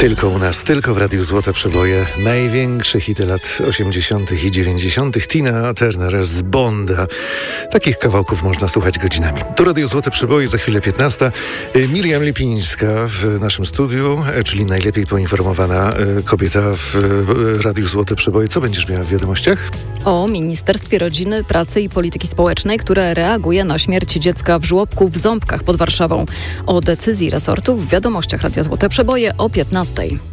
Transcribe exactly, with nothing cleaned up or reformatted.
Tylko u nas, tylko w Radiu Złote Przeboje. Największe hity lat osiemdziesiątych i dziewięćdziesiątych. Tina Turner z Bonda. Takich kawałków można słuchać godzinami. To Radio Złote Przeboje, za chwilę piętnasta. Miriam Lipińska w naszym studiu, czyli najlepiej poinformowana kobieta w Radiu Złote Przeboje. Co będziesz miała w wiadomościach? O Ministerstwie Rodziny, Pracy i Polityki Społecznej, które reaguje na śmierć dziecka w żłobku w Ząbkach pod Warszawą. O decyzji resortu w wiadomościach Radia Złote Przeboje o piętnastej.